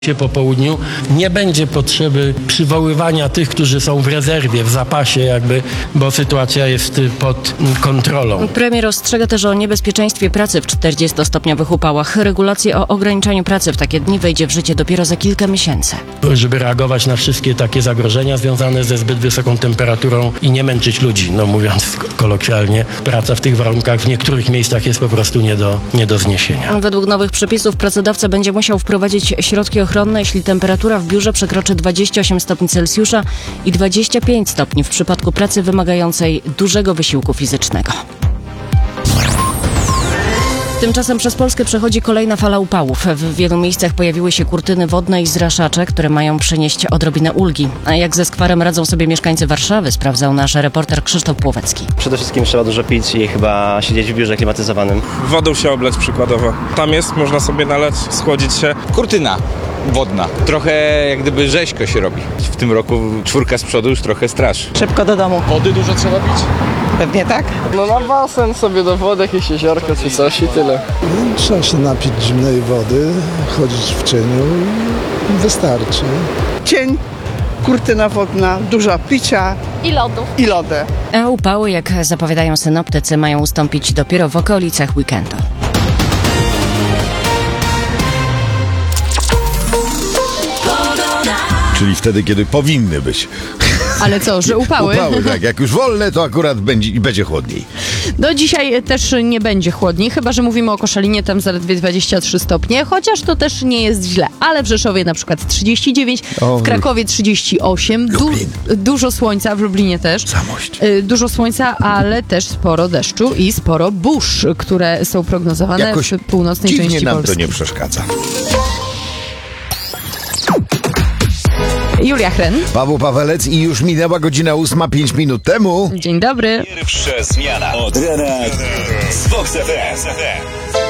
Po południu nie będzie potrzeby przywoływania tych, którzy są w rezerwie, w zapasie bo sytuacja jest pod kontrolą. Premier ostrzega też o niebezpieczeństwie pracy w 40-stopniowych upałach. Regulacje o ograniczaniu pracy w takie dni wejdzie w życie dopiero za kilka miesięcy. Żeby reagować na wszystkie takie zagrożenia związane ze zbyt wysoką temperaturą i nie męczyć ludzi, mówiąc kolokwialnie, praca w tych warunkach w niektórych miejscach jest po prostu nie do zniesienia. Według nowych przepisów pracodawca będzie musiał wprowadzić środki ochronne, jeśli temperatura w biurze przekroczy 28 stopni Celsjusza i 25 stopni w przypadku pracy wymagającej dużego wysiłku fizycznego. Tymczasem przez Polskę przechodzi kolejna fala upałów. W wielu miejscach pojawiły się kurtyny wodne i zraszacze, które mają przynieść odrobinę ulgi. A jak ze skwarem radzą sobie mieszkańcy Warszawy, sprawdzał nasz reporter Krzysztof Płowecki. Przede wszystkim trzeba dużo pić i chyba siedzieć w biurze klimatyzowanym. Wodą się oblać przykładowo. Tam można sobie nalać, schłodzić się. Kurtyna wodna. Trochę jak gdyby rzeźko się robi. W tym roku 4 z przodu już trochę straszy. Szybko do domu. Wody dużo trzeba pić? Pewnie tak. Na basen sobie do wody, jakieś jeziorko czy coś i tyle. Trzeba się napić zimnej wody, chodzić w cieniu i wystarczy. Cień, kurtyna wodna, dużo picia i lody. A upały, jak zapowiadają synoptycy, mają ustąpić dopiero w okolicach weekendu. Czyli wtedy, kiedy powinny być. Ale co, że upały? Upały, tak. Jak już wolne, to akurat będzie chłodniej. No dzisiaj też nie będzie chłodniej, chyba że mówimy o Koszalinie, tam zaledwie 23 stopnie, chociaż to też nie jest źle. Ale w Rzeszowie na przykład 39, w Krakowie 38, dużo słońca, w Lublinie też. Samość. Dużo słońca, ale też sporo deszczu i sporo burz, które są prognozowane Jakoś w północnej części dziwnie nam Polski. to nie przeszkadza. Julia Hren. Paweł Pawelec i już minęła godzina 8, 5 minut temu. Dzień dobry. Pierwsza zmiana od rana z Vox FM.